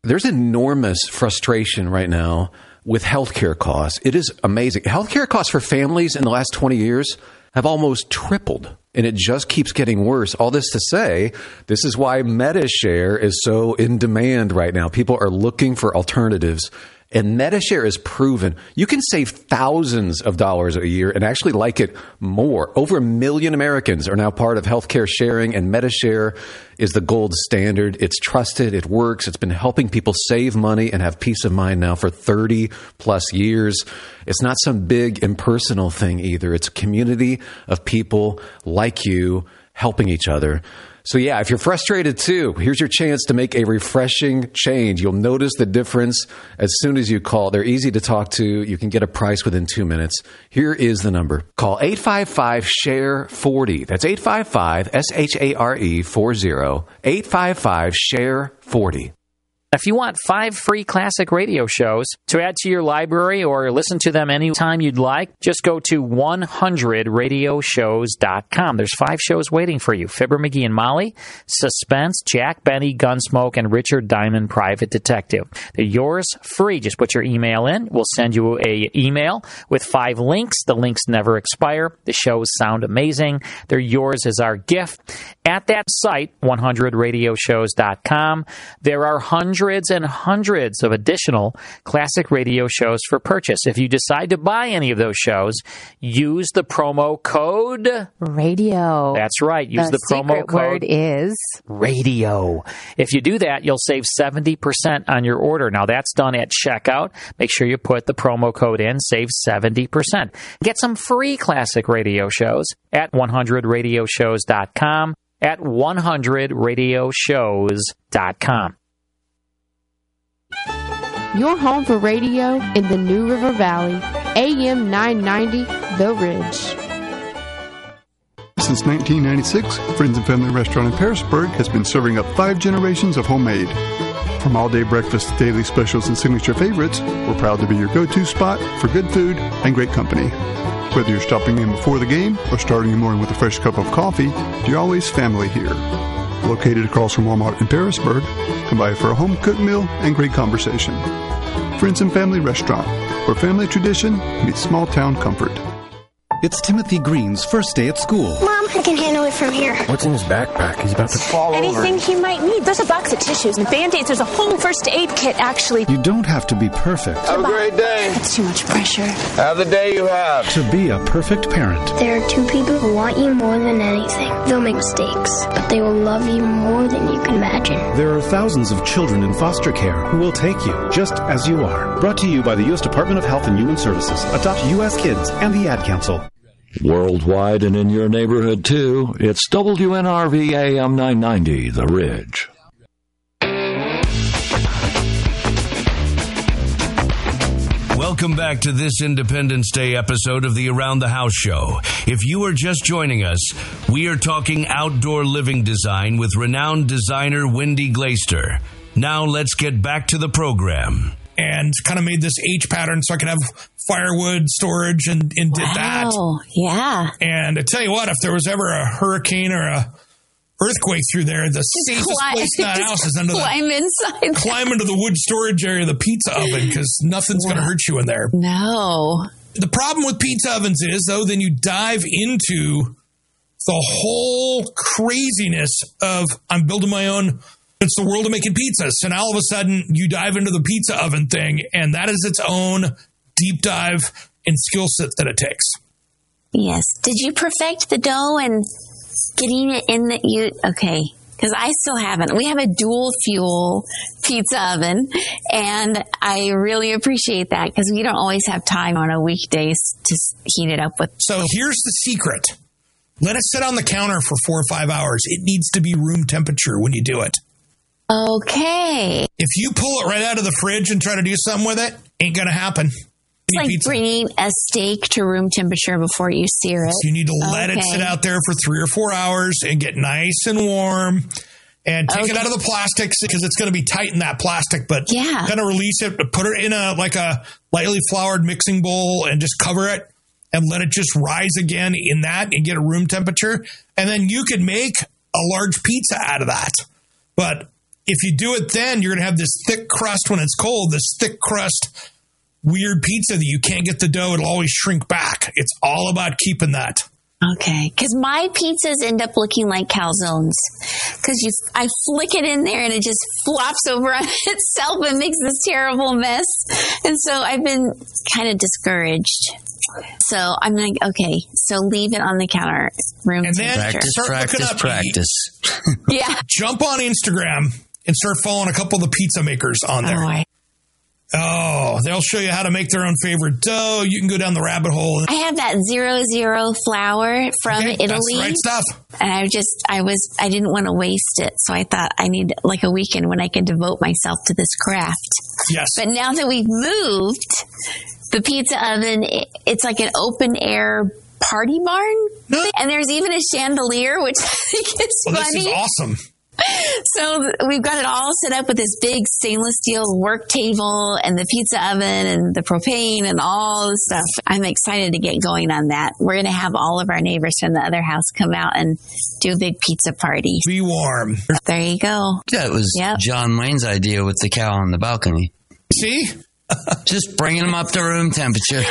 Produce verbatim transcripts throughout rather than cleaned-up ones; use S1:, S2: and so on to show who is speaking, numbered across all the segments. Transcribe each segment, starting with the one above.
S1: there's enormous frustration right now with healthcare costs. It is amazing. Healthcare costs for families in the last twenty years have almost tripled, and it just keeps getting worse. All this to say, this is why MediShare is so in demand right now. People are looking for alternatives, and MediShare is proven. You can save thousands of dollars a year and actually like it more. Over a million Americans are now part of healthcare sharing, and MediShare is the gold standard. It's trusted. It works. It's been helping people save money and have peace of mind now for thirty plus years. It's not some big impersonal thing either. It's a community of people like you helping each other. So yeah, if you're frustrated too, here's your chance to make a refreshing change. You'll notice the difference as soon as you call. They're easy to talk to. You can get a price within two minutes. Here is the number. Call eight five five, S H A R E, forty. That's eight five five, S H A R E, forty. eight five five, S H A R E, forty.
S2: If you want five free classic radio shows to add to your library or listen to them anytime you'd like, just go to one hundred radio shows dot com. There's five shows waiting for you. Fibber, McGee and Molly, Suspense, Jack Benny, Gunsmoke, and Richard Diamond, Private Detective. They're yours free. Just put your email in. We'll send you a email with five links. The links never expire. The shows sound amazing. They're yours as our gift. At that site, one hundred radio shows dot com, there are hundreds Hundreds and hundreds of additional classic radio shows for purchase. If you decide to buy any of those shows, use the promo code
S3: radio.
S2: That's right. Use the,
S3: the
S2: promo
S3: secret
S2: code
S3: word is
S2: radio. If you do that, you'll save seventy percent on your order. Now, that's done at checkout. Make sure you put the promo code in, save seventy percent. Get some free classic radio shows at one hundred radio shows dot com, at one hundred radio shows dot com.
S3: Your home for radio in the New River Valley. A M nine ninety, The Ridge.
S4: Since nineteen ninety-six, Friends and Family Restaurant in Pearisburg has been serving up five generations of homemade. From all-day breakfast, daily specials, and signature favorites, we're proud to be your go-to spot for good food and great company. Whether you're stopping in before the game or starting your morning with a fresh cup of coffee, you're always family here. Located across from Walmart in Pearisburg, come by for a home-cooked meal and great conversation. Friends and Family Restaurant, where family tradition meets small-town comfort.
S5: It's Timothy Green's first day at school.
S6: Mom, I can handle it from here.
S7: What's in his backpack? He's about to fall
S6: Anything
S7: over.
S6: he might need. There's a box of tissues and Band-Aids. There's a whole first aid kit, actually.
S5: You don't have to be perfect.
S7: Have a great day.
S6: That's too much pressure.
S7: Have the day you have.
S5: To be a perfect parent.
S8: There are two people who want you more than anything. They'll make mistakes, but they will love you more than you can imagine.
S5: There are thousands of children in foster care who will take you just as you are. Brought to you by the U S Department of Health and Human Services, Adopt U S Kids, and the Ad Council.
S9: Worldwide and in your neighborhood, too, it's W N R V A M nine ninety, The Ridge.
S10: Welcome back to this Independence Day episode of the Around the House Show. If you are just joining us, we are talking outdoor living design with renowned designer Wendy Glaister. Now let's get back to the program.
S11: And kind of made this H pattern so I could have firewood storage and, and did
S12: wow,
S11: that.
S12: Yeah.
S11: And I tell you what, if there was ever a hurricane or a earthquake through there, the safest
S12: cli-
S11: place in that house is under
S12: climb
S11: the
S12: inside.
S11: Climb into the wood storage area of the pizza oven because nothing's wow. going to hurt you in there.
S12: No.
S11: The problem with pizza ovens is, though, then you dive into the whole craziness of I'm building my own. It's the world of making pizzas. And all of a sudden, you dive into the pizza oven thing, and that is its own deep dive and skill set that it takes.
S12: Yes. Did you perfect the dough and getting it in the... you Okay. Because I still haven't. We have a dual fuel pizza oven, and I really appreciate that because we don't always have time on a weekdays to heat it up with.
S11: So here's the secret. Let it sit on the counter for four or five hours. It needs to be room temperature when you do it.
S12: Okay.
S11: If you pull it right out of the fridge and try to do something with it, ain't going to happen.
S12: It's like pizza. Bringing a steak to room temperature before you sear it.
S11: So you need to let okay. it sit out there for three or four hours and get nice and warm. And take okay. it out of the plastics because it's going to be tight in that plastic. But
S12: yeah.
S11: kind of release it, put it in a like a lightly floured mixing bowl and just cover it and let it just rise again in that and get a room temperature. And then you could make a large pizza out of that. But if you do it then, you're going to have this thick crust when it's cold, this thick crust, weird pizza that you can't get the dough. It'll always shrink back. It's all about keeping that.
S12: Okay, because my pizzas end up looking like calzones. Because you, I flick it in there and it just flops over on itself and makes this terrible mess. And so I've been kind of discouraged. So I'm like, okay, so leave it on the counter, room
S11: and then
S13: practice,
S11: start
S13: practice,
S11: looking up,
S13: practice.
S12: Yeah.
S11: Jump on Instagram and start following a couple of the pizza makers on there.
S12: Oh, I-
S11: Oh, they'll show you how to make their own favorite dough. You can go down the rabbit hole.
S12: I have that zero zero flour from
S11: Okay,
S12: Italy.
S11: that's the right stuff.
S12: And I just, I was, I didn't want to waste it. So I thought I need like a weekend when I can devote myself to this craft.
S11: Yes.
S12: But now that we've moved, the pizza oven, it, it's like an open air party barn.
S11: No.
S12: And there's even a chandelier, which I think is
S11: Well,
S12: funny.
S11: this is awesome.
S12: So we've got it all set up with this big stainless steel work table and the pizza oven and the propane and all the stuff. I'm excited to get going on that. We're going to have all of our neighbors from the other house come out and do a big pizza party.
S11: Be warm.
S12: There you go.
S13: That was
S12: Yep.
S13: John Wayne's idea with the cow on the balcony.
S11: See?
S13: Just bringing them up to room temperature.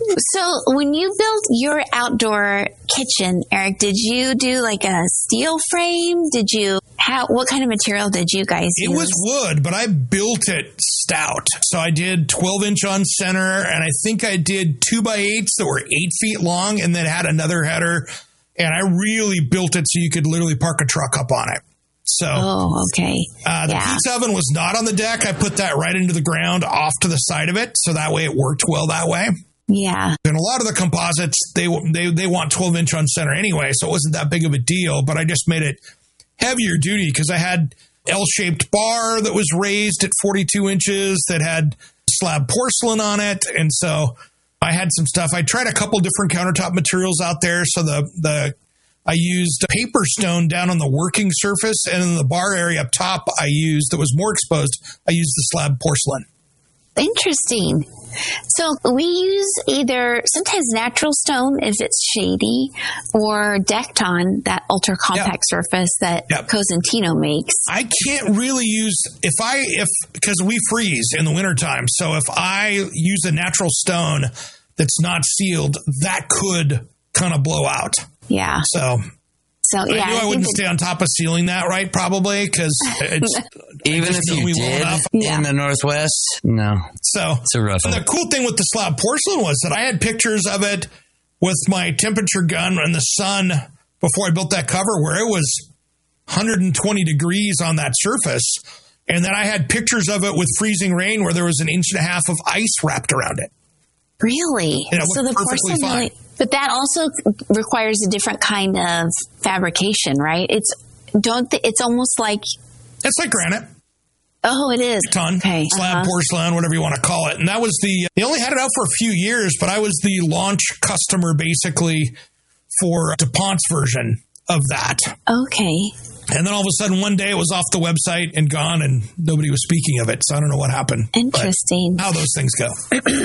S12: So when you built your outdoor kitchen, Eric, did you do like a steel frame? Did you, how, what kind of material did you guys
S11: It
S12: use?
S11: was wood, but I built it stout. So I did twelve inch on center, and I think I did two by eights that were eight feet long and then had another header. And I really built it so you could literally park a truck up on it. So,
S12: oh, okay.
S11: Uh, the
S12: yeah.
S11: pizza oven was not on the deck. I put that right into the ground off to the side of it. So that way it worked well that way.
S12: Yeah.
S11: And a lot of the composites, they, they, they want twelve inch on center anyway. So it wasn't that big of a deal, but I just made it heavier duty because I had L-shaped bar that was raised at forty-two inches that had slab porcelain on it. And so I had some stuff. I tried a couple different countertop materials out there. So the, the, I used paper stone down on the working surface, and in the bar area up top, I used, that was more exposed, I used the slab porcelain.
S12: Interesting. So we use either sometimes natural stone if it's shady, or Decton, that ultra compact yep. surface that yep. Cosentino makes.
S11: I can't really use, if I, if, because we freeze in the wintertime. So if I use a natural stone that's not sealed, that could kind of blow out.
S12: Yeah.
S11: So,
S12: so yeah,
S11: I knew I, I wouldn't stay on top of sealing that, right? Probably because it's
S13: even if you did well yeah. in the Northwest, no.
S11: So
S13: it's a rough
S11: and
S13: one.
S11: The cool thing with the slab porcelain was that I had pictures of it with my temperature gun in the sun before I built that cover, where it was one hundred twenty degrees on that surface, and then I had pictures of it with freezing rain where there was an inch and a half of ice wrapped around it.
S12: Really?
S11: And it
S12: so the
S11: perfectly
S12: porcelain
S11: fine.
S12: really, but that also requires a different kind of fabrication, right? It's don't th- it's almost like
S11: it's like granite.
S12: Oh, it is.
S11: Ton,
S12: okay.
S11: slab
S12: uh-huh.
S11: porcelain, whatever you want to call it. And that was the, they only had it out for a few years, but I was the launch customer basically for DuPont's version of that.
S12: Okay.
S11: And then all of a sudden, one day it was off the website and gone, and nobody was speaking of it. So I don't know what happened.
S12: Interesting.
S11: How those things go.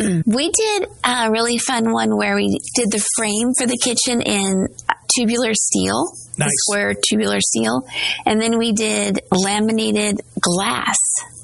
S12: We did a really fun one where we did the frame for the kitchen in tubular steel,
S11: nice.
S12: square tubular steel, and then we did laminated glass.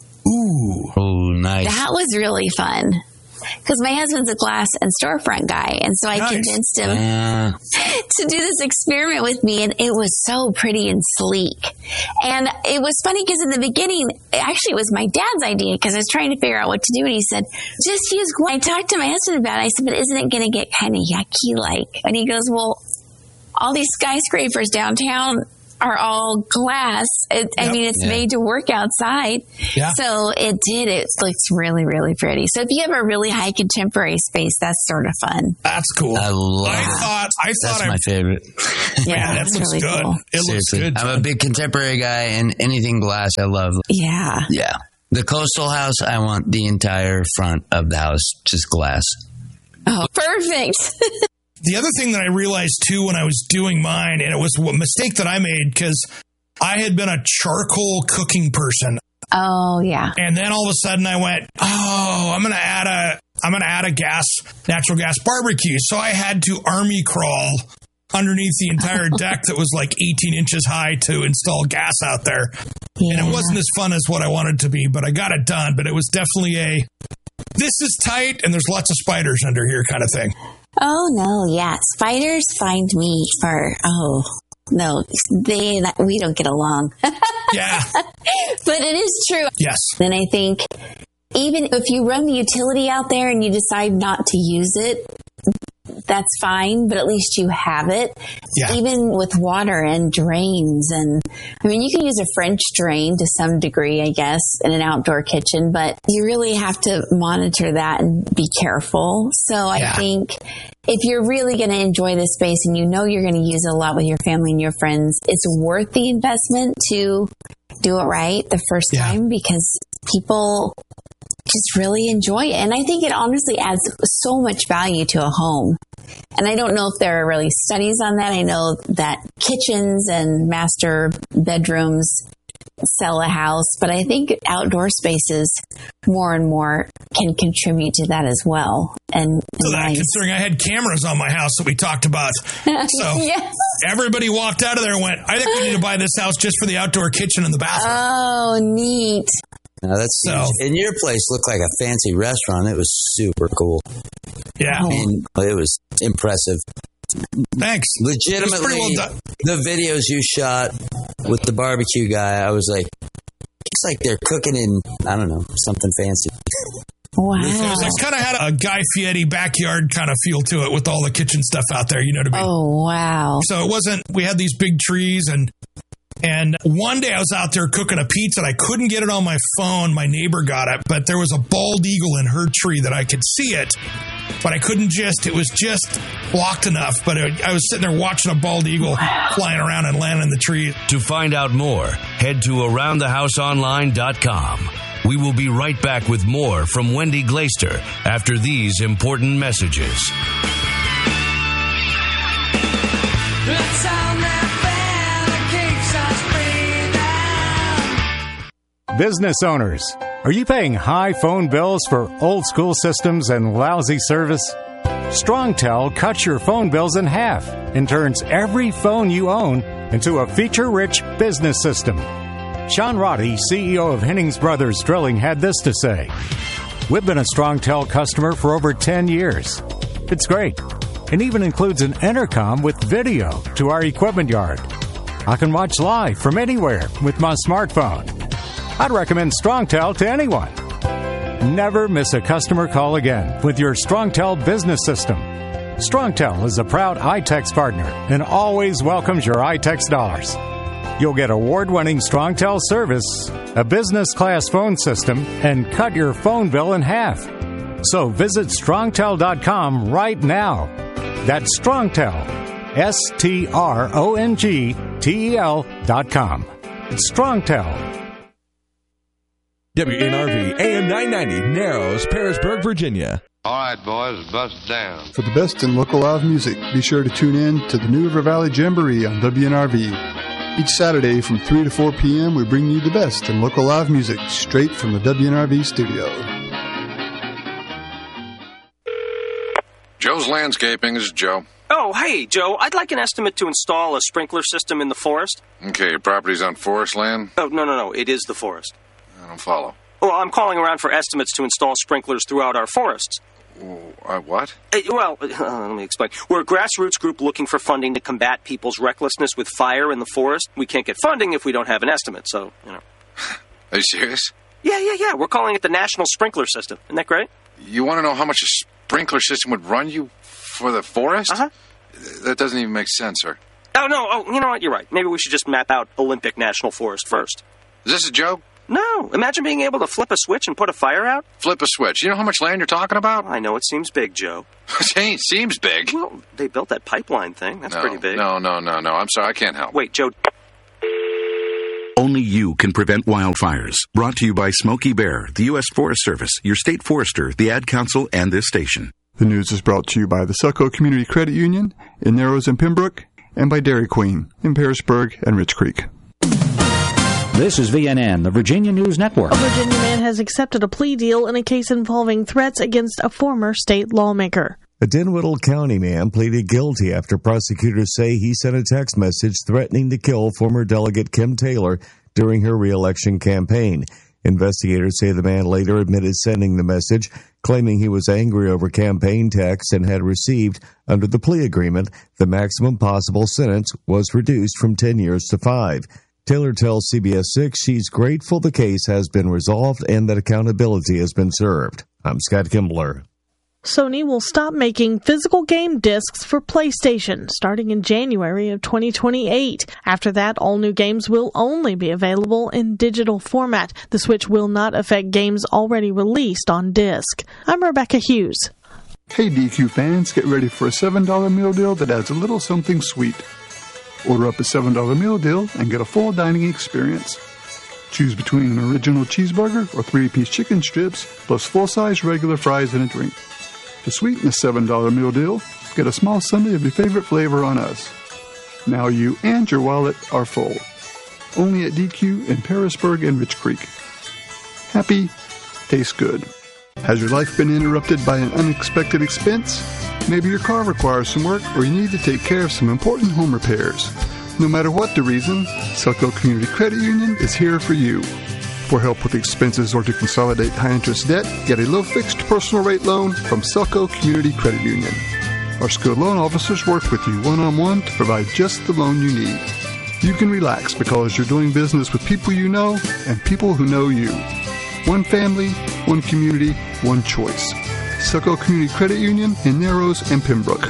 S11: Ooh.
S13: Oh, nice.
S12: That was really fun. Because my husband's a glass and storefront guy, and so I
S11: nice.
S12: convinced him
S13: uh.
S12: to do this experiment with me, and it was so pretty and sleek. And it was funny because in the beginning, actually it was my dad's idea because I was trying to figure out what to do, and he said, just use glass. I talked to my husband about it. I said, but isn't it going to get kind of yucky-like? And he goes, well, all these skyscrapers downtown are all glass. It, yep. I mean, it's yeah. made to work outside.
S11: Yeah.
S12: So it did. It looks really, really pretty. So if you have a really high contemporary space, that's sort of fun.
S11: That's cool.
S13: I love
S11: I thought, I thought
S13: That's
S11: I,
S13: my favorite.
S12: Yeah,
S11: Man,
S12: that's
S11: that looks
S12: really
S11: good.
S12: cool.
S11: It
S13: Seriously.
S11: looks good.
S13: I'm a big contemporary guy, and anything glass I love.
S12: Yeah.
S13: Yeah. The coastal house, I want the entire front of the house just glass.
S12: Oh, perfect.
S11: The other thing that I realized, too, when I was doing mine, and it was a mistake that I made because I had been a charcoal cooking person.
S12: Oh, yeah.
S11: And then all of a sudden I went, oh, I'm going to add a, I'm going to add a gas, natural gas barbecue. So I had to army crawl underneath the entire deck that was like eighteen inches high to install gas out there. Yeah. And it wasn't as fun as what I wanted to be, but I got it done. But it was definitely a, this is tight and there's lots of spiders under here kind of thing.
S12: Oh, no, yeah. Spiders find me for, oh, no, they we don't get along.
S11: Yeah.
S12: But it is true.
S11: Yes.
S12: And I think even if you run the utility out there and you decide not to use it, that's fine, but at least you have it.
S11: Yeah.
S12: Even with water and drains. And I mean, you can use a French drain to some degree, I guess, in an outdoor kitchen, but you really have to monitor that and be careful. So I yeah. think if you're really going to enjoy this space and you know you're going to use it a lot with your family and your friends, it's worth the investment to do it right the first yeah. time, because people just really enjoy it. And I think it honestly adds so much value to a home. And I don't know if there are really studies on that. I know that kitchens and master bedrooms sell a house, but I think outdoor spaces more and more can contribute to that as well. And
S11: so that,
S12: nice.
S11: Considering I had cameras on my house that we talked about. So
S12: yes.
S11: Everybody walked out of there and went, I think we need to buy this house just for the outdoor kitchen and the bathroom.
S12: Oh, neat.
S13: No, that's
S11: so,
S13: and your place looked like a fancy restaurant. It was super cool.
S11: Yeah.
S13: I mean, it was impressive.
S11: Thanks.
S13: Legitimately,
S11: well
S13: the videos you shot with the barbecue guy, I was like, it's like they're cooking in, I don't know, something fancy.
S12: Wow.
S11: It kind of had a Guy Fieri backyard kind of feel to it with all the kitchen stuff out there, you know what I mean?
S12: Oh, wow.
S11: So it wasn't, we had these big trees and And one day I was out there cooking a pizza and I couldn't get it on my phone. My neighbor got it, but there was a bald eagle in her tree that I could see it, but I couldn't just, it was just blocked enough. But it, I was sitting there watching a bald eagle flying around and landing in the tree.
S10: To find out more, head to around the house online dot com. We will be right back with more from Wendy Glaister after these important messages.
S14: Let's sound that
S15: Business owners, are you paying high phone bills for old school systems and lousy service? StrongTel cuts your phone bills in half and turns every phone you own into a feature-rich business system. Sean Roddy, C E O of Hennings Brothers Drilling, had this to say. We've been a StrongTel customer for over ten years. It's great, and even includes an intercom with video to our equipment yard. I can watch live from anywhere with my smartphone. I'd recommend StrongTel to anyone. Never miss a customer call again with your StrongTel business system. StrongTel is a proud iTex partner and always welcomes your iTex dollars. You'll get award-winning StrongTel service, a business-class phone system, and cut your phone bill in half. So visit strongtel dot com right now. That's StrongTel, S T R O N G T E L dot com. It's StrongTel.
S16: W N R V A M nine ninety, Narrows, Parisburg, Virginia.
S17: All right, boys, bust down.
S4: For the best in local live music, be sure to tune in to the New River Valley Jamboree on W N R V. Each Saturday from three to four p.m., we bring you the best in local live music straight from the W N R V studio.
S18: Joe's Landscaping. This is Joe.
S19: Oh, hey, Joe. I'd like an estimate to install a sprinkler system in the forest.
S18: Okay, your property's on forest land?
S19: Oh, no, no, no. It is the forest.
S18: I don't follow.
S19: Well, I'm calling around for estimates to install sprinklers throughout our forests.
S18: Uh, what?
S19: Uh, well, uh, let me explain. We're a grassroots group looking for funding to combat people's recklessness with fire in the forest. We can't get funding if we don't have an estimate, so, you know.
S18: Are you serious?
S19: Yeah, yeah, yeah. We're calling it the National Sprinkler System. Isn't that great?
S18: You want to know how much a sprinkler system would run you for the forest?
S19: Uh-huh.
S18: That doesn't even make sense, sir.
S19: Oh, no. Oh, you know what? You're right. Maybe we should just map out Olympic National Forest first.
S18: Is this a joke?
S19: No. Imagine being able to flip a switch and put a fire out.
S18: Flip a switch. You know how much land you're talking about?
S19: I know it seems big, Joe.
S18: It seems big.
S19: Well, they built that pipeline thing. That's
S18: no,
S19: pretty big.
S18: No, no, no, no. I'm sorry. I can't help.
S19: Wait, Joe.
S20: Only you can prevent wildfires. Brought to you by Smokey Bear, the U S Forest Service, your state forester, the Ad Council, and this station.
S4: The news is brought to you by the Succo Community Credit Union in Narrows and Pembroke, and by Dairy Queen in Parisburg and Rich Creek.
S21: This is V N N, the Virginia News Network.
S22: A Virginia man has accepted a plea deal in a case involving threats against a former state lawmaker.
S1: A Dinwiddle County man pleaded guilty after prosecutors say he sent a text message threatening to kill former Delegate Kim Taylor during her re-election campaign. Investigators say the man later admitted sending the message, claiming he was angry over campaign texts and had received, under the plea agreement, the maximum possible sentence was reduced from ten years to five. Taylor tells C B S six she's grateful the case has been resolved and that accountability has been served. I'm Scott Kimbler.
S22: Sony will stop making physical game discs for PlayStation starting in January of twenty twenty-eight. After that, all new games will only be available in digital format. The switch will not affect games already released on disc. I'm Rebecca Hughes.
S4: Hey D Q fans, get ready for a seven dollar meal deal that adds a little something sweet. Order up a seven dollar meal deal and get a full dining experience. Choose between an original cheeseburger or three-piece chicken strips, plus full-size regular fries and a drink. To sweeten the seven dollar meal deal, get a small sundae of your favorite flavor on us. Now you and your wallet are full. Only at D Q in Parisburg and Rich Creek. Happy, tastes good. Has your life been interrupted by an unexpected expense? Maybe your car requires some work or you need to take care of some important home repairs. No matter what the reason, Selco Community Credit Union is here for you. For help with expenses or to consolidate high-interest debt, get a low-fixed personal rate loan from Selco Community Credit Union. Our skilled loan officers work with you one-on-one to provide just the loan you need. You can relax because you're doing business with people you know and people who know you. One family, one community, one choice. Selco Community Credit Union in Narrows and Pembroke.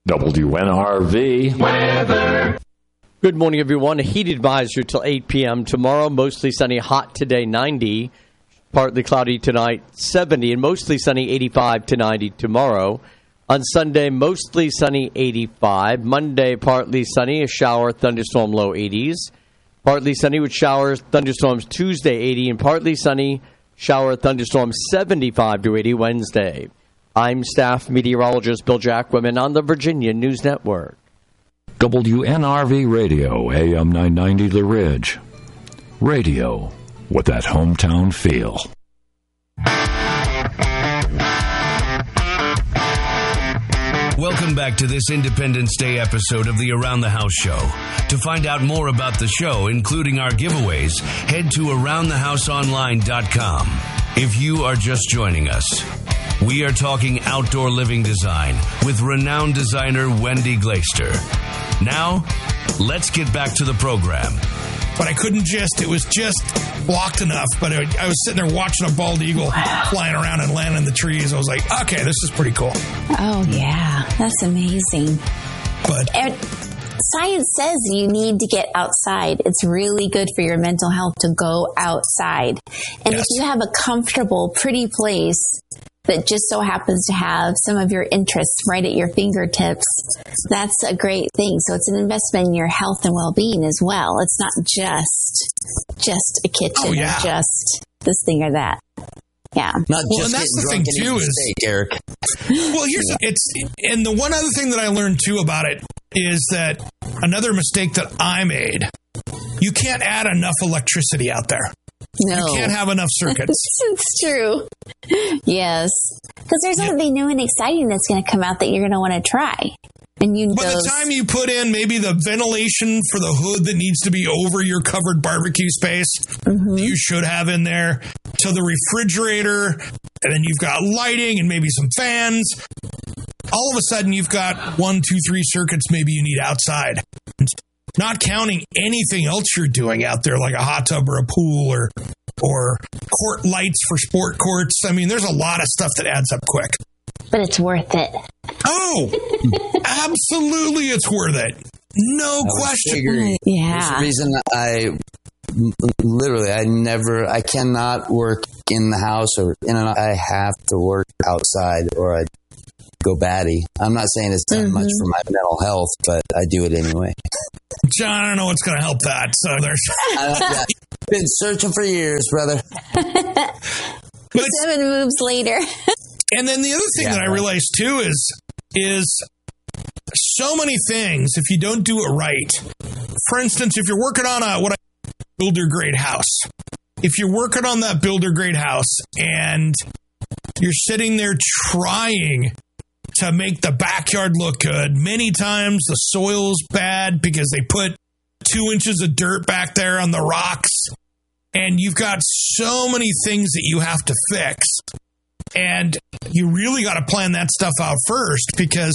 S9: W N R V
S23: weather. Good morning, everyone. A heat advisory till eight p.m. tomorrow. Mostly sunny, hot today, ninety. Partly cloudy tonight, seventy. And mostly sunny, eighty-five to ninety tomorrow. On Sunday, mostly sunny, eighty-five. Monday, partly sunny, a shower, thunderstorm, low eighties. Partly sunny with showers, thunderstorms Tuesday, eighty. And partly sunny, shower, thunderstorm, seventy-five to eighty Wednesday. I'm staff meteorologist Bill Jackwoman on the Virginia News Network.
S9: W N R V Radio, A M nine ninety The Ridge. Radio with that hometown feel.
S10: Welcome back to this Independence Day episode of the Around the House Show. To find out more about the show, including our giveaways, head to around the house online dot com. If you are just joining us, we are talking outdoor living design with renowned designer Wendy Glaister. Now, let's get back to the program.
S11: But I couldn't just, it was just blocked enough, but I, I was sitting there watching a bald eagle flying around and landing in the trees. I was like, okay, this is pretty cool.
S12: Oh, yeah, that's amazing.
S11: But
S12: and science says you need to get outside. It's really good for your mental health to go outside. And yes. If you have a comfortable, pretty place that just so happens to have some of your interests right at your fingertips, that's a great thing. So it's an investment in your health and well-being as well. It's not just just a kitchen
S11: oh, yeah.
S12: or just this thing or that. Yeah.
S13: Not
S11: well,
S13: just
S11: and that's
S13: getting
S11: the
S13: drunk
S11: thing too is
S13: steak, Eric.
S11: Well, here's yeah. it's and the one other thing that I learned too about it is that another mistake that I made. You can't add enough electricity out there.
S12: No.
S11: You can't have enough circuits.
S12: It's true. Yes. Because there's yeah. something new and exciting that's going to come out that you're going to want to try. And you
S11: By
S12: those...
S11: the time you put in maybe the ventilation for the hood that needs to be over your covered barbecue space, mm-hmm. you should have in there, to the refrigerator, and then you've got lighting and maybe some fans. All of a sudden, you've got one, two, three circuits maybe you need outside. Not counting anything else you're doing out there, like a hot tub or a pool or or court lights for sport courts. I mean, there's a lot of stuff that adds up quick.
S12: But it's worth it.
S11: Oh, absolutely it's worth it. No question.
S12: Yeah.
S13: There's a reason I literally, I never, I cannot work in the house or in and out. I have to work outside or I go batty. I'm not saying it's done mm-hmm. much for my mental health, but I do it anyway.
S11: John, I don't know what's going to help that. So there's.
S13: I've been searching for years, brother.
S12: But, Seven moves later.
S11: And then the other thing yeah, that I realized too is is so many things. If you don't do it right, for instance, if you're working on a what I builder grade house, if you're working on that builder grade house and you're sitting there trying to make the backyard look good. Many times the soil's bad because they put two inches of dirt back there on the rocks. And you've got so many things that you have to fix. And you really got to plan that stuff out first, because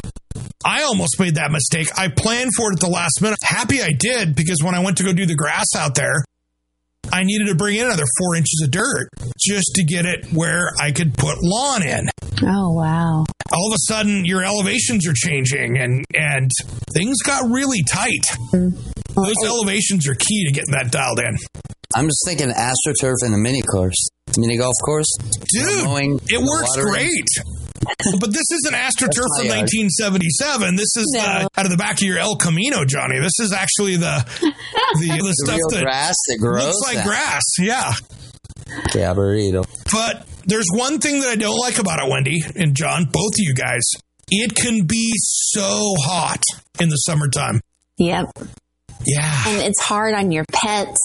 S11: I almost made that mistake. I planned for it at the last minute. Happy I did, because when I went to go do the grass out there, I needed to bring in another four inches of dirt just to get it where I could put lawn in.
S12: Oh, wow.
S11: All of a sudden, your elevations are changing, and, and things got really tight. Those elevations are key to getting that dialed in.
S13: I'm just thinking AstroTurf and a mini course, mini golf course.
S11: Dude, mowing, it works great. But this isn't AstroTurf from yard. nineteen seventy-seven. This is no. uh, out of the back of your El Camino, Johnny. This is actually the the, the, the stuff
S13: real
S11: that
S13: grass that grows
S11: looks like
S13: that.
S11: grass. Yeah.
S13: Cabarito.
S11: But there's one thing that I don't like about it, Wendy and John, both of you guys. It can be so hot in the summertime.
S12: Yep.
S11: Yeah.
S12: And it's hard on your pets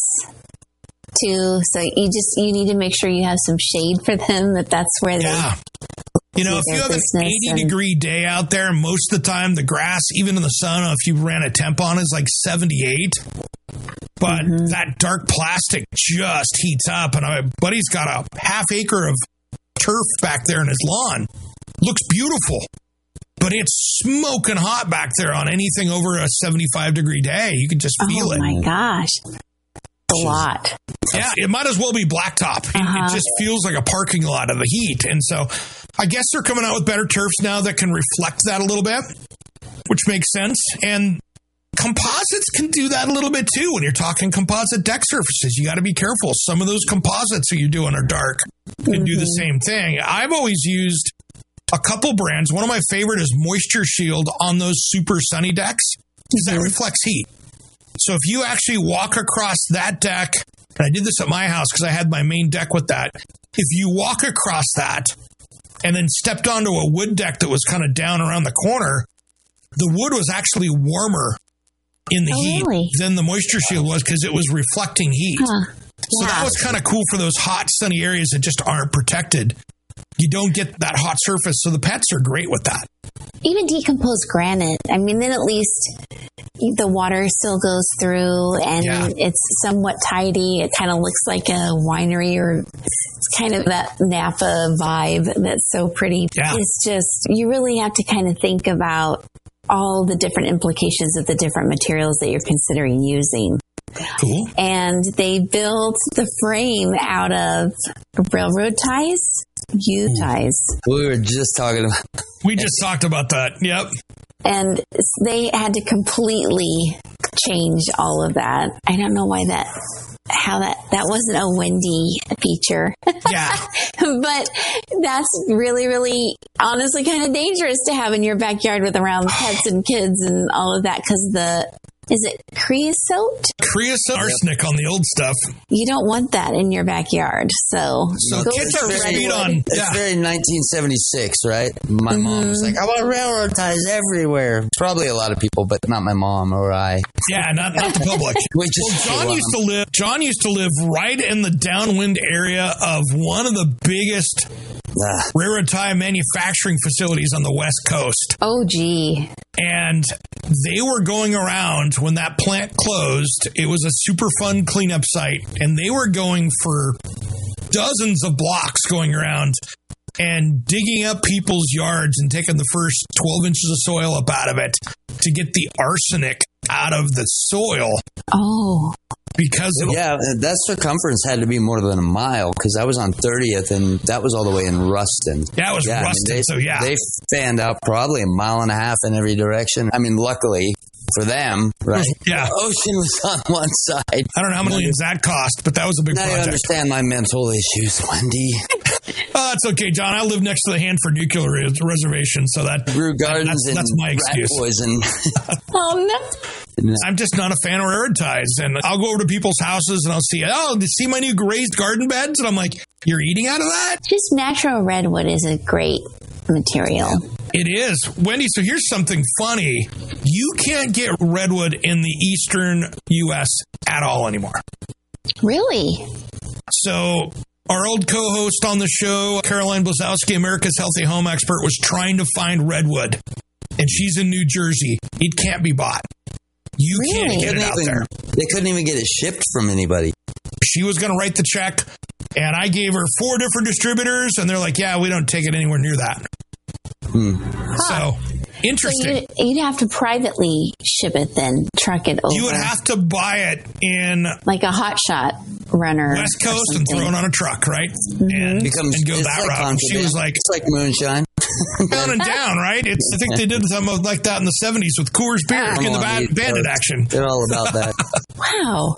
S12: too. So you just you need to make sure you have some shade for them. That that's where they.
S11: Yeah. You know, if you have an eighty and... degree day out there, most of the time the grass, even in the sun, if you ran a temp on, is like seventy-eight. But mm-hmm. that dark plastic just heats up. And my buddy's got a half acre of turf back there in his lawn. Looks beautiful. But it's smoking hot back there on anything over a seventy-five degree day. You can just feel
S12: oh
S11: it.
S12: Oh, my gosh. A lot.
S11: Yeah, it might as well be blacktop. It, uh-huh. it just feels like a parking lot of the heat. And so I guess they're coming out with better turfs now that can reflect that a little bit, which makes sense. And composites can do that a little bit too. When you're talking composite deck surfaces, you got to be careful. Some of those composites that you're doing are dark and mm-hmm. do the same thing. I've always used a couple brands. One of my favorite is Moisture Shield on those super sunny decks, because mm-hmm. that reflects heat. So if you actually walk across that deck, and I did this at my house because I had my main deck with that. If you walk across that and then stepped onto a wood deck that was kind of down around the corner, the wood was actually warmer in the
S12: oh,
S11: heat
S12: really?
S11: than the Moisture Shield was, because it was reflecting heat.
S12: Huh.
S11: So
S12: yeah.
S11: that was kind of cool for those hot, sunny areas that just aren't protected. You don't get that hot surface, so the pets are great with that.
S12: Even decomposed granite. I mean, then at least the water still goes through and yeah. it's somewhat tidy. It kind of looks like a winery, or it's kind of that Napa vibe that's so pretty.
S11: Yeah.
S12: It's just, you really have to kind of think about all the different implications of the different materials that you're considering using.
S11: Cool.
S12: And they built the frame out of railroad ties, U ties.
S13: We were just talking about.
S11: We just talked about that. Yep.
S12: And they had to completely change all of that. I don't know why that, how that, that wasn't a Wendy feature.
S11: Yeah.
S12: But that's really, really, honestly kind of dangerous to have in your backyard with around pets and kids and all of that, because the, is it creosote?
S11: Creosote, arsenic on the old stuff.
S12: You don't want that in your backyard. So,
S11: so kids are speed on.
S13: It's
S11: yeah.
S13: very nineteen seventy-six, right? My
S12: mm-hmm.
S13: mom was like, I want railroad ties everywhere. Probably a lot of people, but not my mom or I.
S11: Yeah, not, not the public.
S13: we just
S11: well, John used to live. John used to live right in the downwind area of one of the biggest ah. railroad tie manufacturing facilities on the West Coast.
S12: Oh, gee.
S11: And they were going around when that plant closed. It was a super fun cleanup site, and they were going for dozens of blocks going around and digging up people's yards and taking the first twelve inches of soil up out of it to get the arsenic out of the soil.
S12: Oh.
S11: Because of
S13: yeah, that circumference had to be more than a mile, because I was on thirtieth and that was all the way in Ruston.
S11: Yeah, it was
S13: yeah,
S11: Ruston,
S13: I mean, they,
S11: so yeah.
S13: They fanned out probably a mile and a half in every direction. I mean, luckily for them, right?
S11: Yeah.
S13: The ocean was on one side.
S11: I don't know how many millions that cost, but that was a big
S13: now
S11: project.
S13: You understand my mental issues, Wendy.
S11: Oh, that's okay, John. I live next to the Hanford Nuclear Reservation, so that
S13: Brew Gardens
S11: that's, that's my
S13: and
S11: excuse.
S13: Rat poison.
S12: Oh, no.
S13: No.
S11: I'm just not a fan of railroad ties. And I'll go over to people's houses and I'll see, oh, you see my new raised garden beds? And I'm like, you're eating out of that?
S12: Just natural redwood is a great material.
S11: It is. Wendy, so here's something funny. You can't get redwood in the eastern U S at all anymore.
S12: Really?
S11: So Our old co-host on the show, Caroline Blazowski, America's Healthy Home Expert, was trying to find redwood, and she's in New Jersey. It can't be bought. You
S13: really?
S11: can't get it out
S13: even,
S11: there.
S13: They couldn't even get it shipped from anybody.
S11: She was going to write the check, and I gave her four different distributors, and they're like, yeah, we don't take it anywhere near that.
S13: Hmm.
S11: So, interesting.
S12: So you'd, you'd have to privately ship it then, truck it over.
S11: You would have to buy it in...
S12: like a hot shot runner.
S11: West Coast and throw it on a truck, right?
S12: Mm-hmm.
S11: And,
S13: Becomes,
S11: and go that
S13: like
S11: route. And she was like...
S13: It's like moonshine.
S11: down and down, right? It's, I think they did something like that in the seventies with Coors Beer
S13: Come
S11: in the
S13: on,
S11: bad,
S13: dude.
S11: bandit action.
S13: They're all about that.
S12: Wow.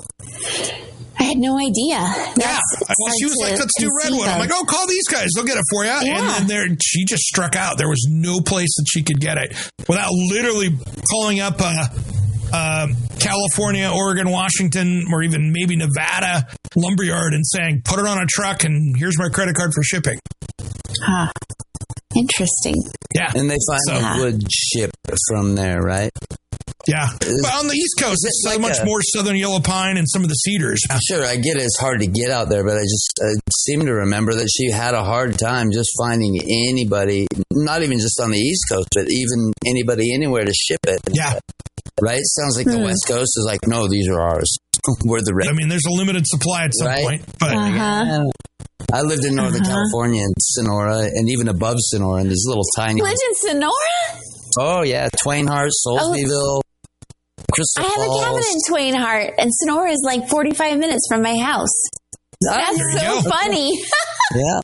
S12: I had no idea. That's
S11: yeah. Well, she was like, let's do Redwood. I'm like, oh, call these guys. They'll get it for you.
S12: Yeah.
S11: And then there, she just struck out. There was no place that she could get it without literally calling up uh, uh, California, Oregon, Washington, or even maybe Nevada lumberyard and saying, put it on a truck and here's my credit card for shipping.
S12: Huh. Interesting.
S11: Yeah.
S13: And they finally
S12: So-
S13: would ship from there, right?
S11: Yeah.
S13: Is-
S11: But on the East Coast,
S13: is
S11: it's
S13: it
S11: so
S13: like
S11: much
S13: a-
S11: more southern yellow pine and some of the cedars.
S13: Sure, I get it. It's hard to get out there, but I just I seem to remember that she had a hard time just finding anybody, not even just on the East Coast, but even anybody anywhere to ship it.
S11: Yeah.
S13: Right? Sounds like the
S12: Hmm.
S13: West Coast is like, no, these are ours. We're the red.
S11: I mean, there's a limited supply at some
S13: Right?
S11: point. But
S12: Uh-huh.
S13: I lived in Northern
S12: Uh-huh.
S13: California and Sonora, and even above Sonora, and these little tiny.
S12: Lived in Sonora?
S13: Oh yeah, Twain Harte, Soulsbyville, Crystal
S12: I have
S13: Falls.
S12: a cabin in Twain Harte, and Sonora is like forty-five minutes from my house. That's
S11: There you
S12: so
S11: go.
S12: funny.
S13: Yeah,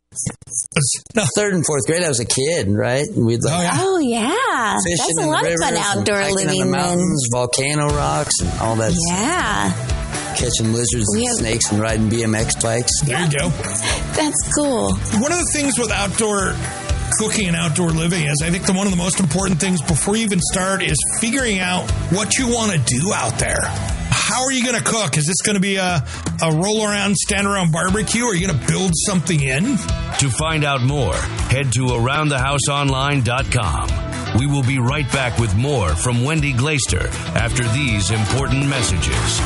S11: no.
S13: third and fourth grade, I was a kid, right? We'd like
S11: Oh, yeah.
S12: Oh, yeah.
S13: fishing
S12: That's a
S13: in
S12: lot
S13: the
S12: of fun
S13: rivers and
S12: outdoor
S13: hiking in
S12: living
S13: the
S12: then.
S13: mountains, volcano rocks, and all that.
S12: Yeah.
S13: Catching lizards
S12: We
S13: and
S12: have-
S13: snakes and riding B M X bikes.
S11: there you go.
S12: That's cool.
S11: One of the things with outdoor cooking and outdoor living is I think the one of the most important things before you even start is figuring out what you want to do out there. How are you going to cook? Is this going to be a, a roll around, stand around barbecue? Or are you going to build something in?
S10: To find out more, head to around the house online dot com. We will be right back with more from Wendy Glaister after these important messages.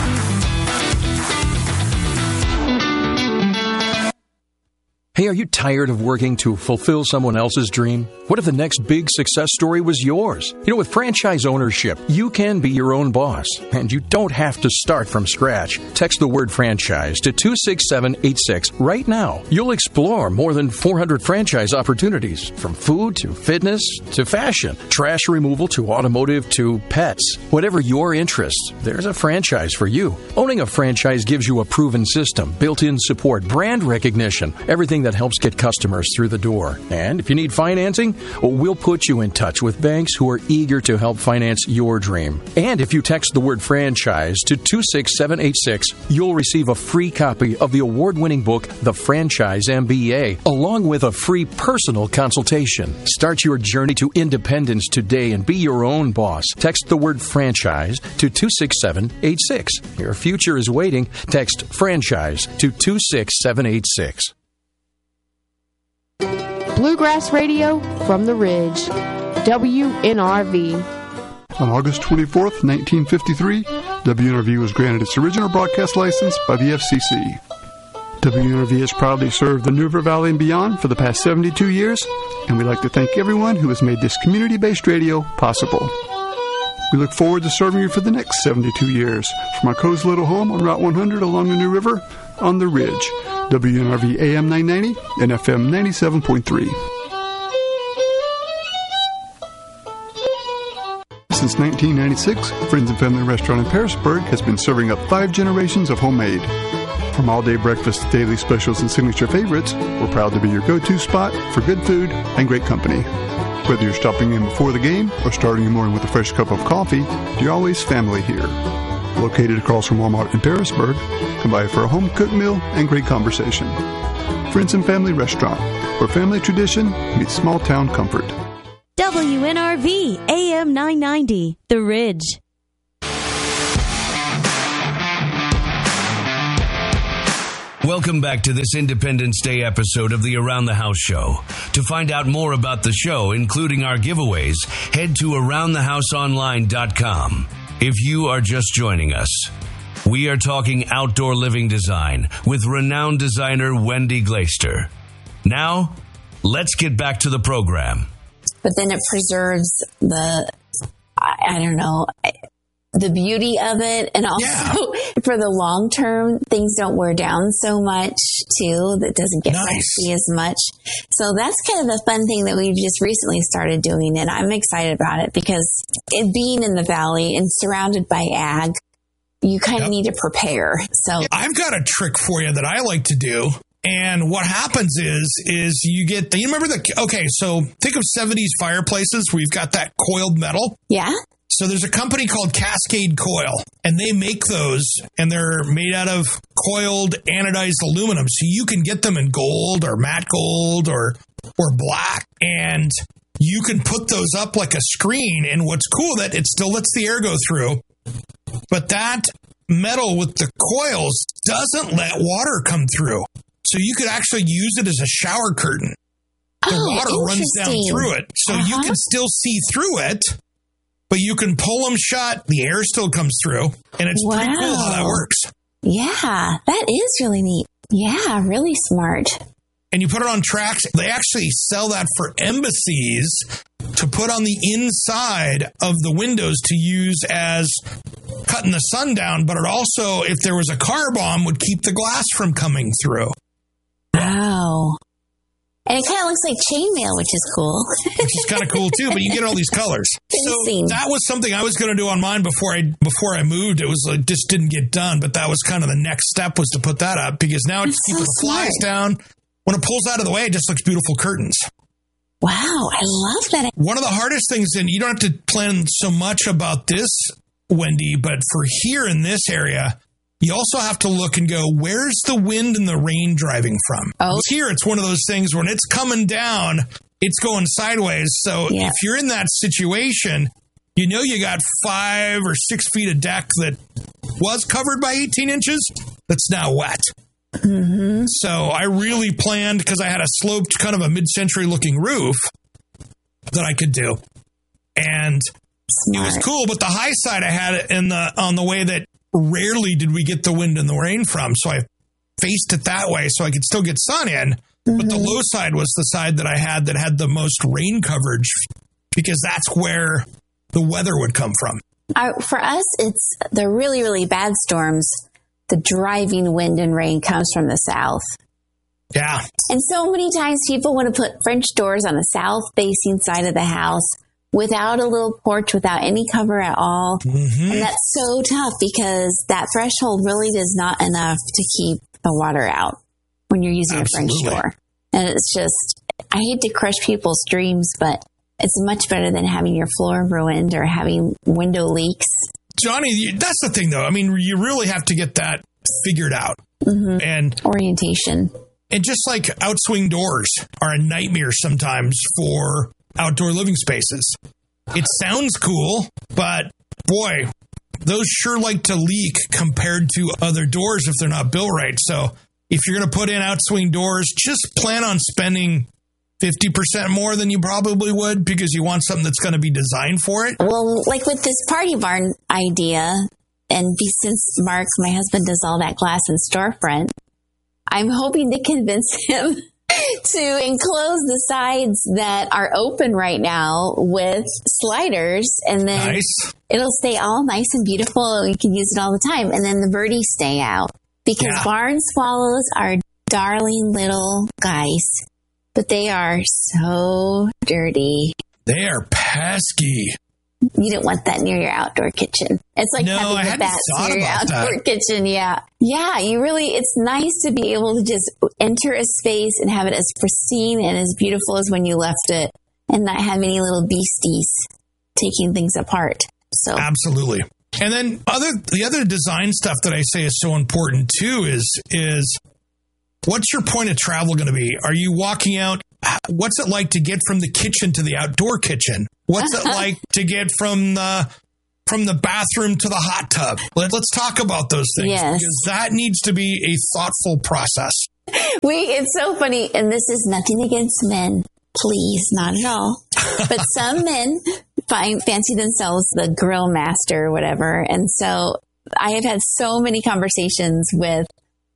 S2: Hey, are you tired of working to fulfill someone else's dream? What if the next big success story was yours? You know, with franchise ownership, you can be your own boss, and you don't have to start from scratch. Text the word franchise to two six seven eight six right now. You'll explore more than four hundred franchise opportunities, from food to fitness to fashion, trash removal to automotive to pets. Whatever your interests, there's a franchise for you. Owning a franchise gives you a proven system, built-in support, brand recognition, everything that helps get customers through the door. And if you need financing, well, we'll put you in touch with banks who are eager to help finance your dream. And if you text the word franchise to two six seven eight six, you'll receive a free copy of the award-winning book, The Franchise M B A, along with a free personal consultation. Start your journey to independence today and be your own boss. Text the word franchise to two six seven eight six. Your future is waiting. Text franchise to two six seven eight six.
S3: Bluegrass Radio from the Ridge, W N R V.
S4: On August twenty-fourth, nineteen fifty-three, W N R V was granted its original broadcast license by the F C C. W N R V has proudly served the New River Valley and beyond for the past seventy-two years, and we'd like to thank everyone who has made this community-based radio possible. We look forward to serving you for the next seventy-two years from our cozy little home on Route one hundred along the New River on the Ridge. W N R V A M nine ninety and F M ninety-seven point three. Since nineteen ninety-six, Friends and Family Restaurant in Pearisburg has been serving up five generations of homemade. From all-day breakfast to daily specials and signature favorites, we're proud to be your go-to spot for good food and great company. Whether you're stopping in before the game or starting your morning with a fresh cup of coffee, you're always family here. Located across from Walmart in Pearisburg, come by for a home-cooked meal and great conversation. Friends and Family Restaurant, where family tradition meets small-town comfort.
S6: W N R V A M nine ninety, The Ridge.
S10: Welcome back to this Independence Day episode of the Around the House Show. To find out more about the show, including our giveaways, head to around the house online dot com. If you are just joining us, We are talking outdoor living design with renowned designer Wendy Glaister. Now, let's get back to the program.
S12: But then it preserves the, I, I don't know, the beauty of it. And also yeah. for the long term, things don't wear down so much too. That doesn't get
S11: nice.
S12: messy as much. So that's kind of the fun thing that we've just recently started doing. And I'm excited about it because it being in the valley and surrounded by ag, you kind of yep. need to prepare. So
S11: I've got a trick for you that I like to do. And what happens is, is you get, the, you remember the, okay, so think of seventies fireplaces where you've got that coiled metal.
S12: Yeah.
S11: So there's a company called Cascade Coil, and they make those, and they're made out of coiled anodized aluminum. So you can get them in gold or matte gold or or black, and you can put those up like a screen. And what's cool that it still lets the air go through, but that metal with the coils doesn't let water come through. So you could actually use it as a shower curtain. The
S12: oh,
S11: water runs down through it. So uh-huh. you can still see through it, but you can pull them shut. The air still comes through. And it's
S12: wow.
S11: pretty cool how that works.
S12: Yeah, that is really neat. Yeah, really smart.
S11: And you put it on tracks. They actually sell that for embassies to put on the inside of the windows to use as cutting the sun down. But it also, if there was a car bomb, would keep the glass from coming through.
S12: Wow. And it kind of looks like chainmail, which is cool.
S11: Which is kind of cool, too, but you get all these colors. So that was something I was going to do on mine before I before I moved. It was like, just didn't get done, but that was kind of the next step was to put that up because now it's keeping the flies down. When it pulls out of the way, it just looks beautiful curtains.
S12: Wow, I love that.
S11: One of the hardest things, and you don't have to plan so much about this, Wendy, but for here in this area, you also have to look and go, where's the wind and the rain driving from?
S12: Oh.
S11: Here, it's one of those things when it's coming down, it's going sideways. So yeah. if you're in that situation, you know you got five or six feet of deck that was covered by eighteen inches that's now wet.
S12: Mm-hmm.
S11: So I really planned, because I had a sloped kind of a mid-century looking roof that I could do. And
S12: Smart.
S11: It was cool, but the high side I had it in the on the way that rarely did we get the wind and the rain from. So I faced it that way so I could still get sun in. Mm-hmm. But the low side was the side that I had that had the most rain coverage because that's where the weather would come from.
S12: Uh, for us, it's the really, really bad storms. The driving wind and rain comes from the south.
S11: Yeah.
S12: And so many times people want to put French doors on the south-facing side of the house without a little porch, without any cover at all.
S11: Mm-hmm.
S12: And that's so tough because that threshold really is not enough to keep the water out when you're using
S11: Absolutely.
S12: a French door. And it's just, I hate to crush people's dreams, but it's much better than having your floor ruined or having window leaks.
S11: Johnny, that's the thing, though. I mean, you really have to get that figured out.
S12: Mm-hmm.
S11: And
S12: orientation.
S11: And just like outswing doors are a nightmare sometimes for outdoor living spaces. It sounds cool, but boy, those sure like to leak compared to other doors if they're not built right. So if you're going to put in outswing doors, just plan on spending fifty percent more than you probably would because you want something that's going to be designed for it.
S12: Well, like with this party barn idea, and be, since Mark, my husband, does all that glass and storefront, I'm hoping to convince him to enclose the sides that are open right now with sliders, and then
S11: nice.
S12: It'll stay all nice and beautiful, and we can use it all the time, and then the birdies stay out. Because yeah. barn swallows are darling little guys, but they are so dirty.
S11: They are pesky.
S12: You don't want that near your outdoor kitchen. It's like
S11: no,
S12: having
S11: I
S12: the bats near your outdoor
S11: that.
S12: kitchen. Yeah. Yeah, you really, it's nice to be able to just enter a space and have it as pristine and as beautiful as when you left it and not have any little beasties taking things apart. So
S11: absolutely. And then other the other design stuff that I say is so important too is is what's your point of travel going to be? Are you walking out? What's it like to get from the kitchen to the outdoor kitchen? What's it like to get from the from the bathroom to the hot tub? Let, let's talk about those things
S12: yes.
S11: because that needs to be a thoughtful process.
S12: We it's so funny, and this is nothing against men, please, not at all. But some men find fancy themselves the grill master or whatever, and so I have had so many conversations with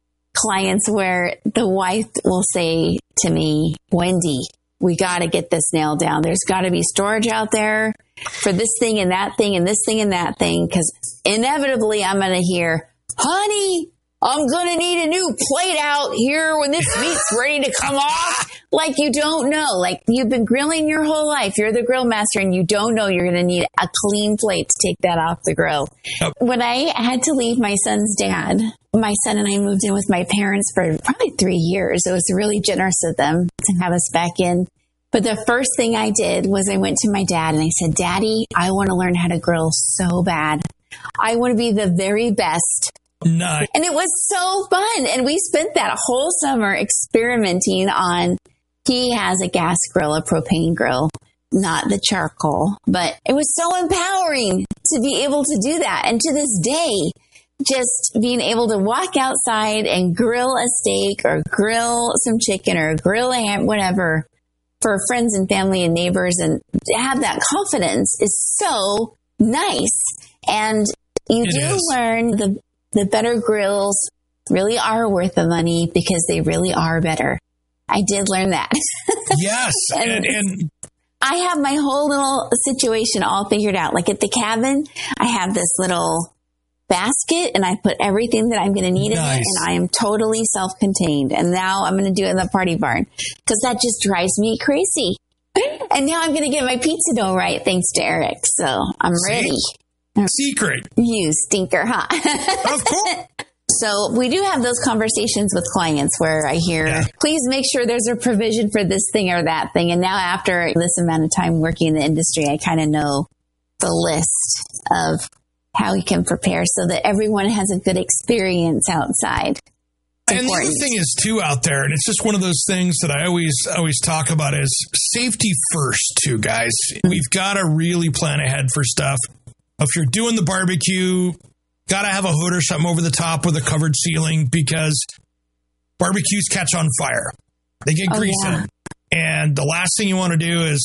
S12: clients where the wife will say to me, Wendy, we got to get this nailed down. There's got to be storage out there for this thing and that thing and this thing and that thing, because inevitably I'm going to hear, honey, I'm going to need a new plate out here when this meat's ready to come off. Like, you don't know. Like, you've been grilling your whole life. You're the grill master and you don't know you're going to need a clean plate to take that off the grill. Yep. When I had to leave my son's dad, my son and I moved in with my parents for probably three years. It was really generous of them to have us back in. But the first thing I did was I went to my dad and I said, Daddy, I want to learn how to grill so bad. I want to be the very best.
S11: Nice.
S12: And it was so fun. And we spent that whole summer experimenting on, he has a gas grill, a propane grill, not the charcoal. But it was so empowering to be able to do that. And to this day, just being able to walk outside and grill a steak or grill some chicken or grill a ham, whatever, for friends and family and neighbors, and to have that confidence is so nice. And you
S11: It
S12: do
S11: is.
S12: learn the the better grills really are worth the money because they really are better. I did learn that.
S11: Yes.
S12: and,
S11: and, and
S12: I have my whole little situation all figured out. Like at the cabin, I have this little basket and I put everything that I'm going to need
S11: Nice.
S12: in it, and I am totally self-contained. And now I'm going to do it in the party barn because that just drives me crazy. And now I'm going to get my pizza dough right thanks to Eric. So I'm
S11: See?
S12: ready.
S11: Secret.
S12: You stinker, huh?
S11: Of course.
S12: So we do have those conversations with clients where I hear,
S11: Yeah.
S12: please make sure there's a provision for this thing or that thing. And now after this amount of time working in the industry, I kind of know the list of how we can prepare so that everyone has a good experience outside. It's
S11: And
S12: important.
S11: the other thing is too out there, and it's just one of those things that I always always talk about is safety first too, guys. We've got to really plan ahead for stuff. If you're doing the barbecue, got to have a hood or something over the top with a covered ceiling because barbecues catch on fire. They get
S12: Oh,
S11: grease in
S12: yeah.
S11: them. And the last thing you want to do is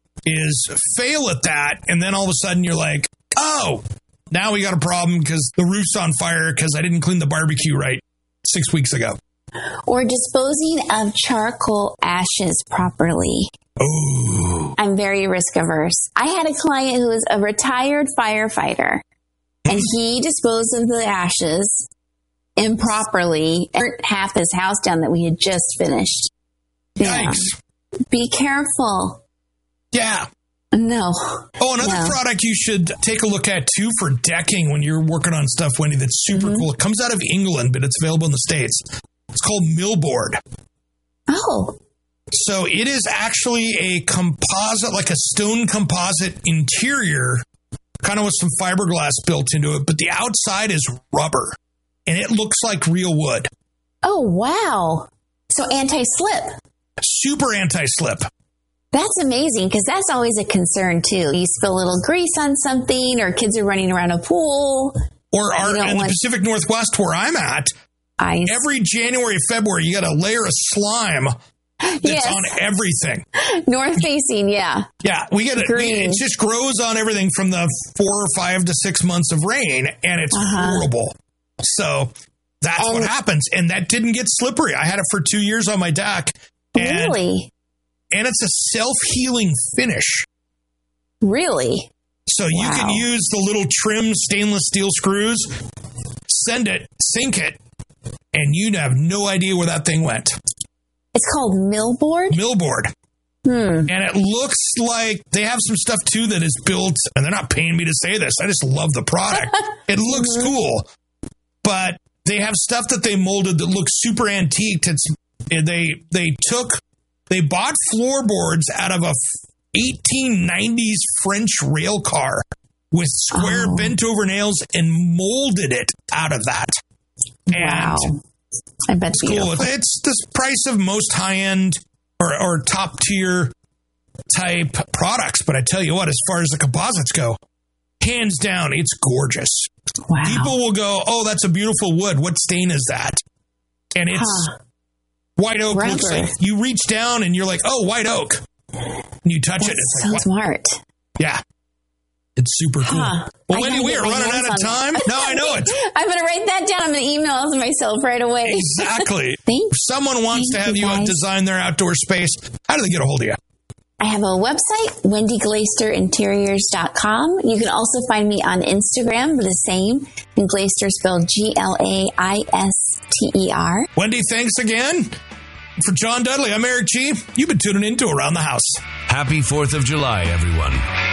S11: is fail at that, and then all of a sudden you're like, oh, now we got a problem because the roof's on fire because I didn't clean the barbecue right six weeks ago.
S12: Or disposing of charcoal ashes properly.
S11: Oh.
S12: I'm very risk averse. I had a client who was a retired firefighter, and he disposed of the ashes improperly, burnt half his house down that we had just finished. Yeah.
S11: Yikes.
S12: Be careful.
S11: Yeah.
S12: No.
S11: Oh, another
S12: No.
S11: product you should take a look at too for decking when you're working on stuff, Wendy, that's super
S12: Mm-hmm.
S11: cool. It comes out of England, but it's available in the States. It's called Millboard.
S12: Oh.
S11: So it is actually a composite, like a stone composite interior, kind of with some fiberglass built into it, but the outside is rubber, and it looks like real wood.
S12: Oh, wow. So anti-slip.
S11: Super anti-slip.
S12: That's amazing because that's always a concern too. You spill a little grease on something, or kids are running around a pool.
S11: Or our,
S12: You don't
S11: in the
S12: want-
S11: Pacific Northwest where I'm at,
S12: Ice.
S11: every January, February, you got a layer of slime that's
S12: Yes.
S11: on everything.
S12: North facing, yeah.
S11: Yeah, we get it.
S12: Green.
S11: It just grows on everything from the four or five to six months of rain, and it's
S12: Uh-huh.
S11: horrible. So that's what
S12: And-
S11: happens. And that didn't get slippery. I had it for two years on my deck. And,
S12: Really?
S11: and it's a self-healing finish.
S12: Really?
S11: So you
S12: Wow.
S11: can use the little trim stainless steel screws, send it, sink it, and you'd have no idea where that thing went.
S12: It's called Millboard?
S11: Millboard.
S12: Hmm.
S11: And it looks like they have some stuff too that is built, and they're not paying me to say this. I just love the product. It looks
S12: Mm-hmm.
S11: cool, but they have stuff that they molded that looks super antiqued. It's they they took they bought floorboards out of a eighteen nineties French rail car with square
S12: Oh.
S11: bent over nails and molded it out of that.
S12: Wow.
S11: And
S12: I bet
S11: it's cool. It's the price of most high end or, or top tier type products. But I tell you what, as far as the composites go, hands down, it's gorgeous.
S12: Wow.
S11: People will go, oh, that's a beautiful wood. What stain is that? And it's
S12: Huh.
S11: white oak. Looks
S12: Rubber.
S11: like you reach down and you're like, oh, white oak. And you touch it.
S12: That's
S11: It's
S12: so
S11: like, what?
S12: smart.
S11: Yeah. It's super cool.
S12: Huh.
S11: Well,
S12: I
S11: Wendy,
S12: gotta
S11: we
S12: get
S11: are
S12: my
S11: running
S12: hands
S11: out of
S12: on
S11: time.
S12: it.
S11: No, I know it.
S12: I'm going to write that down. I'm going to email myself right away.
S11: Exactly.
S12: Thank
S11: If someone wants
S12: thank
S11: to have
S12: you,
S11: you
S12: guys.
S11: design their outdoor space, how do they get a hold of you?
S12: I have a website, wendy glaister interiors dot com. You can also find me on Instagram, the same, and Glaister spelled G L A I S T E R.
S11: Wendy, thanks again. For John Dudley, I'm Eric G. You've been tuning in to Around the House.
S10: Happy fourth of July, everyone.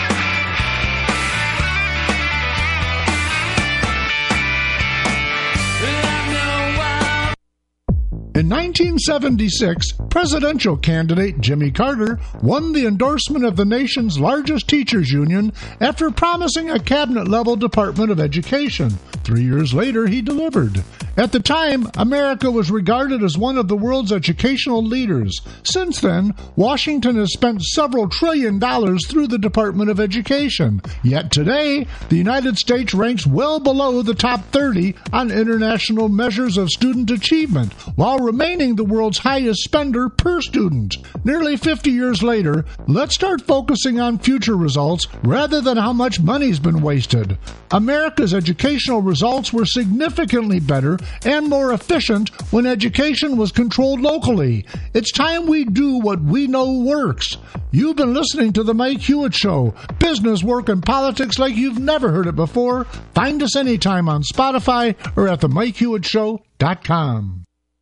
S5: In nineteen seventy-six, presidential candidate Jimmy Carter won the endorsement of the nation's largest teachers union after promising a cabinet-level Department of Education. Three years later, he delivered. At the time, America was regarded as one of the world's educational leaders. Since then, Washington has spent several trillion dollars through the Department of Education. Yet today, the United States ranks well below the top thirty on international measures of student achievement, while remaining the world's highest spender per student. Nearly fifty years later, let's start focusing on future results rather than how much money's been wasted. America's educational results were significantly better and more efficient when education was controlled locally. It's time we do what we know works. You've been listening to The Mike Hewitt Show. Business, work, and politics like you've never heard it before. Find us anytime on Spotify or at the mike hewitt show dot com.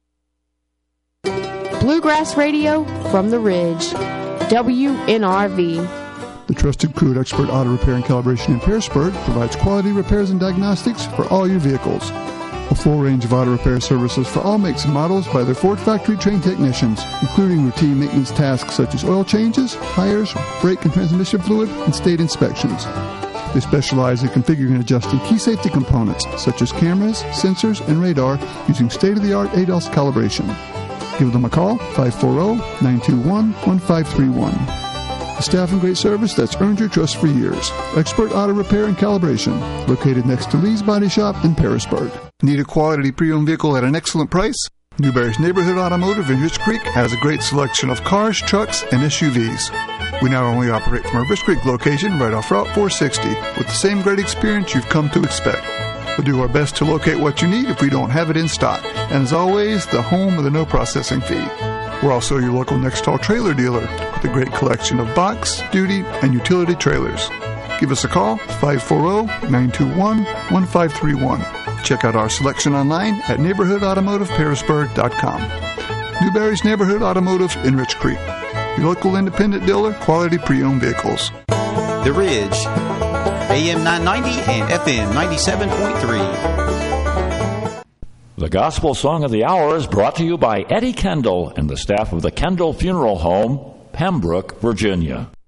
S3: Bluegrass Radio from the Ridge. W N R V.
S4: The trusted crew at Expert Auto Repair and Calibration in Pearisburg provides quality repairs and diagnostics for all your vehicles. A full range of auto repair services for all makes and models by their Ford factory-trained technicians, including routine maintenance tasks such as oil changes, tires, brake and transmission fluid, and state inspections. They specialize in configuring and adjusting key safety components such as cameras, sensors, and radar using state-of-the-art A D A S calibration. Give them a call, five four zero, nine two one, one five three one. A staff and great service that's earned your trust for years. Expert Auto Repair and Calibration, located next to Lee's Body Shop in Pearisburg. Need a quality pre-owned vehicle at an excellent price? Newberry's Neighborhood Automotive in Rich Creek has a great selection of cars, trucks, and S U Vs. We not only operate from our Rich Creek location right off Route four sixty with the same great experience you've come to expect. We'll do our best to locate what you need if we don't have it in stock. And as always, the home of the no processing fee. We're also your local Nextall trailer dealer with a great collection of box, duty, and utility trailers. Give us a call, five four zero, nine two one, one five three one. Check out our selection online at neighborhood automotive pearisburg dot com. Newberry's Neighborhood Automotive in Rich Creek. Your local independent dealer, quality pre-owned vehicles.
S7: The Ridge, A M nine ninety and F M ninety-seven point three.
S9: The Gospel Song of the Hour is brought to you by Eddie Kendall and the staff of the Kendall Funeral Home, Pembroke, Virginia.